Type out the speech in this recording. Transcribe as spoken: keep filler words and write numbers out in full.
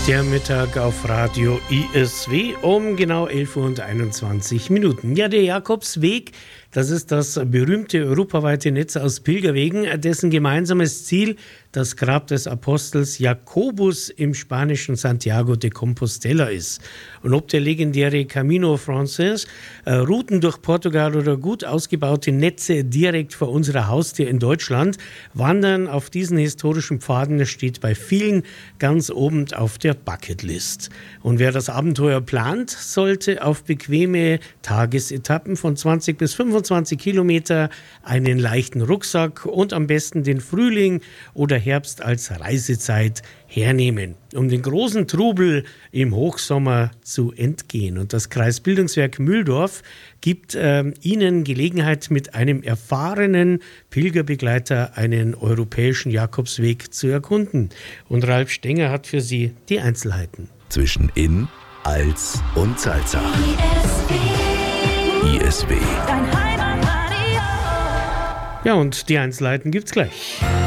Der Mittag auf Radio I S W um genau elf Uhr und einundzwanzig Minuten. Ja, der Jakobsweg, das ist das berühmte europaweite Netz aus Pilgerwegen, dessen gemeinsames Ziel das Grab des Apostels Jakobus im spanischen Santiago de Compostela ist. Und ob der legendäre Camino Frances, äh, Routen durch Portugal oder gut ausgebaute Netze direkt vor unserer Haustür in Deutschland, Wandern auf diesen historischen Pfaden, das steht bei vielen ganz oben auf der Bucketlist. Und wer das Abenteuer plant, sollte auf bequeme Tagesetappen von zwanzig bis fünfundzwanzig Kilometer, einen leichten Rucksack und am besten den Frühling oder Herbst als Reisezeit hernehmen, um den großen Trubel im Hochsommer zu entgehen. Und das Kreisbildungswerk Mühldorf gibt äh, Ihnen Gelegenheit, mit einem erfahrenen Pilgerbegleiter einen europäischen Jakobsweg zu erkunden. Und Ralf Stenger hat für Sie die Einzelheiten. Zwischen Inn, Alz und Salzach. I S W. Ja, und die Einzelheiten gibt's gleich.